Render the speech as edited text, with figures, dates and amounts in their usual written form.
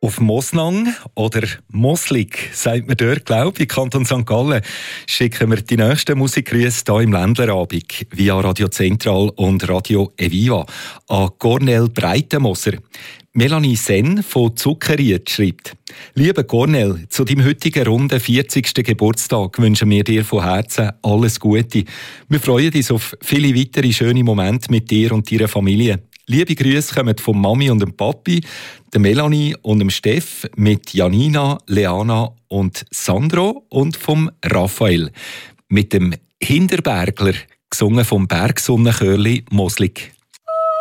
Auf Mosnang oder Moslig, sagt man dort, glaube ich, Kanton St. Gallen, schicken wir die nächsten Musikgrüße hier im Ländlerabend via Radio Zentral und Radio Eviva an Cornel Breitenmoser. Melanie Senn von Zuckerried schreibt: Lieber Cornel, zu deinem heutigen runden 40. Geburtstag wünschen wir dir von Herzen alles Gute. Wir freuen uns auf viele weitere schöne Momente mit dir und deiner Familie. Liebe Grüße kommen von Mami und dem Papi, der Melanie und dem Steff, mit Janina, Leana und Sandro und vom Raphael. Mit dem Hinterbergler, gesungen vom Bergsonnenchörli Moslig.